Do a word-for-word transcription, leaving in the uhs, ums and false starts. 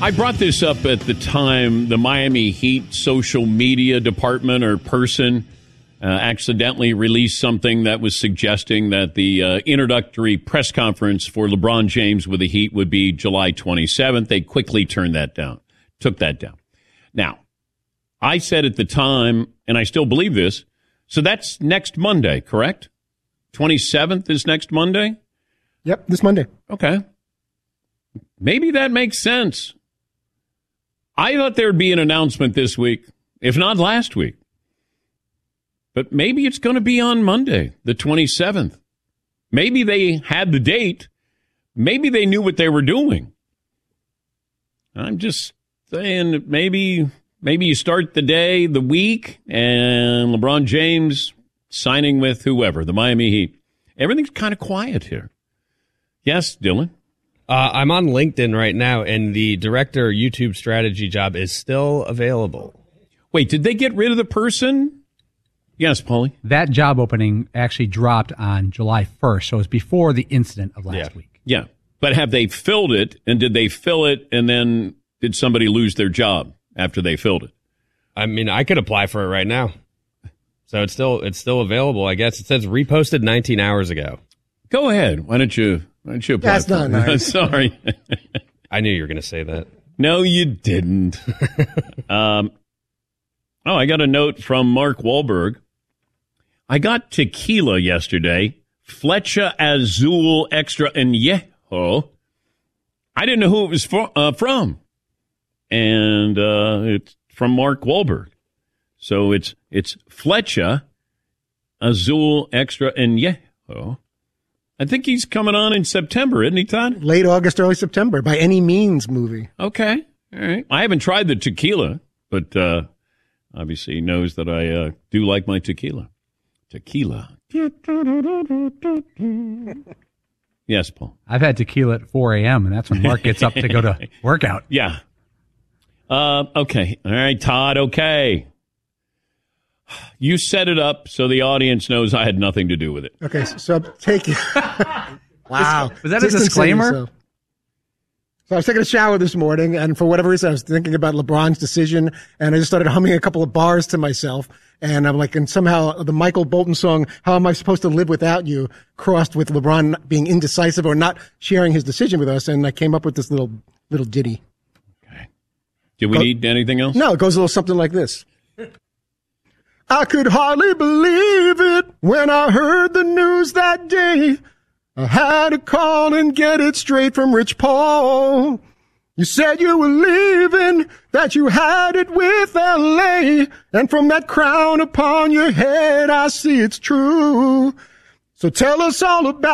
I brought this up at the time. The Miami Heat social media department or person uh, accidentally released something that was suggesting that the uh, introductory press conference for LeBron James with the Heat would be July twenty-seventh. They quickly turned that down, took that down. Now, I said at the time, and I still believe this, so that's next Monday, correct? twenty-seventh is next Monday? Yep, this Monday. Okay. Maybe that makes sense. I thought there would be an announcement this week, if not last week. But maybe it's going to be on Monday, the twenty-seventh. Maybe they had the date. Maybe they knew what they were doing. I'm just saying that maybe, maybe you start the day, the week, and LeBron James signing with whoever, the Miami Heat. Everything's kind of quiet here. Yes, Dylan? Uh, I'm on LinkedIn right now, and the director YouTube strategy job is still available. Wait, did they get rid of the person? Yes, Paulie. That job opening actually dropped on July first, so it was before the incident of last Yeah. week. Yeah, but have they filled it, and did they fill it, and then did somebody lose their job after they filled it? I mean, I could apply for it right now. So it's still it's still available, I guess. It says reposted nineteen hours ago. Go ahead. Why don't you, why don't you apply? That's not nice. Sorry. I knew you were going to say that. No, you didn't. um, oh, I got a note from Mark Wahlberg. I got tequila yesterday, Flecha Azul Extra Añejo. I didn't know who it was for, uh, from. And uh, it's from Mark Wahlberg. So it's it's Flecha Azul Extra Añejo. I think he's coming on in September, isn't he, Todd? Late August, early September, by any means movie. Okay. All right. I haven't tried the tequila, but uh, obviously he knows that I uh, do like my tequila. Tequila. Yes, Paul. I've had tequila at four a.m., and that's when Mark gets up to go to workout. Yeah. Uh, okay. All right, Todd. Okay. You set it up so the audience knows I had nothing to do with it. Okay, so, so I'm taking. Wow. Was that a disclaimer? So. so I was taking a shower this morning, and for whatever reason, I was thinking about LeBron's decision, and I just started humming a couple of bars to myself. And I'm like, and somehow the Michael Bolton song, How Am I Supposed to Live Without You, crossed with LeBron being indecisive or not sharing his decision with us, and I came up with this little little ditty. Okay. Do we Go, need anything else? No, it goes a little something like this. I could hardly believe it when I heard the news that day. I had to call and get it straight from Rich Paul. You said you were leaving, that you had it with L A, and from that crown upon your head, I see it's true. So tell us all about